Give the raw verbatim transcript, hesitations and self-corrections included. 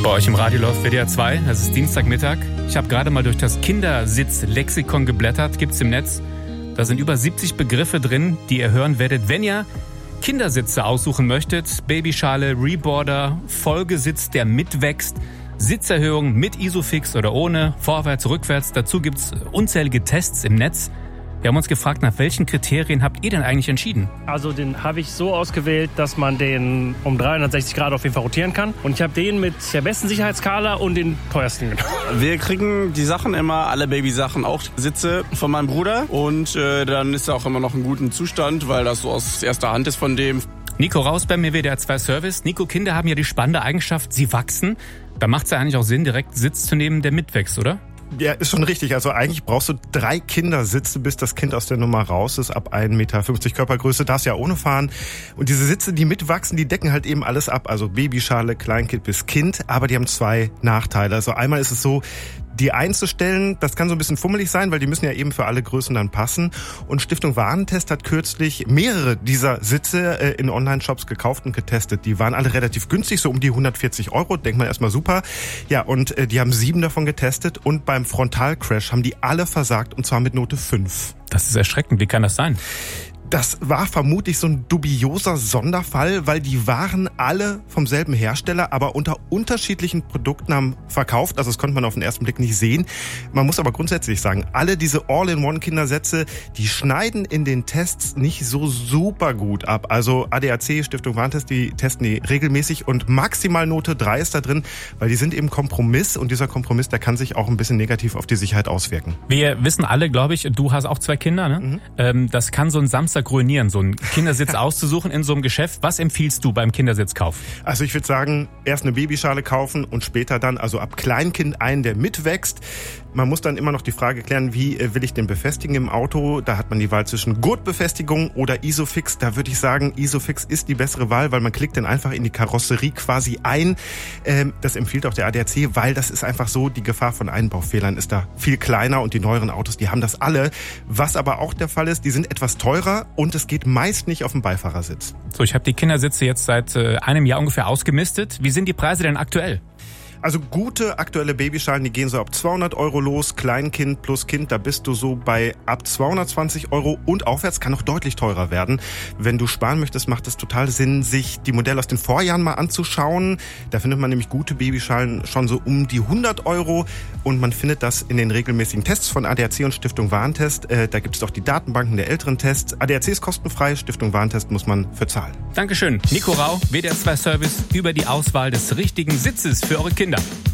Bei euch im Radio läuft W D R zwei, das ist Dienstagmittag. Ich habe gerade mal durch das Kindersitz-Lexikon geblättert, gibt's im Netz. Da sind über siebzig Begriffe drin, die ihr hören werdet, wenn ihr Kindersitze aussuchen möchtet. Babyschale, Reboarder, Folgesitz, der mitwächst, Sitzerhöhung mit Isofix oder ohne, vorwärts, rückwärts. Dazu gibt's unzählige Tests im Netz. Wir haben uns gefragt, nach welchen Kriterien habt ihr denn eigentlich entschieden? Also den habe ich so ausgewählt, dass man den um dreihundertsechzig Grad auf jeden Fall rotieren kann. Und ich habe den mit der besten Sicherheitsskala und den teuersten genommen. Wir kriegen die Sachen immer, alle Babysachen, auch Sitze von meinem Bruder. Und äh, dann ist er auch immer noch in gutem Zustand, weil das so aus erster Hand ist von dem. Nico Raus beim W D R zwei Service. Nico, Kinder haben ja die spannende Eigenschaft, sie wachsen. Da macht es ja eigentlich auch Sinn, direkt Sitz zu nehmen, der mitwächst, oder? Ja, ist schon richtig. Also eigentlich brauchst du drei Kindersitze, bis das Kind aus der Nummer raus ist. Ab ein Meter fünfzig Körpergröße darfst ja ohne fahren. Und diese Sitze, die mitwachsen, die decken halt eben alles ab. Also Babyschale, Kleinkind bis Kind. Aber die haben zwei Nachteile. Also einmal ist es so, die einzustellen, das kann so ein bisschen fummelig sein, weil die müssen ja eben für alle Größen dann passen. Und Stiftung Warentest hat kürzlich mehrere dieser Sitze äh, in Online-Shops gekauft und getestet. Die waren alle relativ günstig, so um die hundertvierzig Euro. Denkt man erstmal super. Ja, und äh, die haben sieben davon getestet. Und beim Frontalcrash haben die alle versagt, und zwar mit Note fünf. Das ist erschreckend. Wie kann das sein? Das war vermutlich so ein dubioser Sonderfall, weil die waren alle vom selben Hersteller, aber unter unterschiedlichen Produktnamen verkauft. Also das konnte man auf den ersten Blick nicht sehen. Man muss aber grundsätzlich sagen, alle diese All-in-One-Kindersätze, die schneiden in den Tests nicht so super gut ab. Also A D A C, Stiftung Warentest, die testen die regelmäßig und maximal Note drei ist da drin, weil die sind eben Kompromiss und dieser Kompromiss, der kann sich auch ein bisschen negativ auf die Sicherheit auswirken. Wir wissen alle, glaube ich, du hast auch zwei Kinder, ne? Mhm. Ähm, das kann so ein Samstag ruinieren, so einen Kindersitz auszusuchen in so einem Geschäft. Was empfiehlst du beim Kindersitzkauf? Also ich würde sagen, erst eine Babyschale kaufen und später dann, also ab Kleinkind einen, der mitwächst. Man muss dann immer noch die Frage klären, wie will ich den befestigen im Auto? Da hat man die Wahl zwischen Gurtbefestigung oder Isofix. Da würde ich sagen, Isofix ist die bessere Wahl, weil man klickt dann einfach in die Karosserie quasi ein. Das empfiehlt auch der A D A C, weil das ist einfach so, die Gefahr von Einbaufehlern ist da viel kleiner und die neueren Autos, die haben das alle. Was aber auch der Fall ist, die sind etwas teurer und es geht meist nicht auf den Beifahrersitz. So, ich habe die Kindersitze jetzt seit äh, einem Jahr ungefähr ausgemistet. Wie sind die Preise denn aktuell? Also gute aktuelle Babyschalen, die gehen so ab zweihundert Euro los. Kleinkind plus Kind, da bist du so bei ab zweihundertzwanzig Euro und aufwärts, kann noch deutlich teurer werden. Wenn du sparen möchtest, macht es total Sinn, sich die Modelle aus den Vorjahren mal anzuschauen. Da findet man nämlich gute Babyschalen schon so um die hundert Euro und man findet das in den regelmäßigen Tests von A D A C und Stiftung Warentest. Äh, da gibt es auch die Datenbanken der älteren Tests. A D A C ist kostenfrei, Stiftung Warentest muss man für zahlen. Dankeschön. Nico Rau, W D R zwei Service, über die Auswahl des richtigen Sitzes für eure Kinder.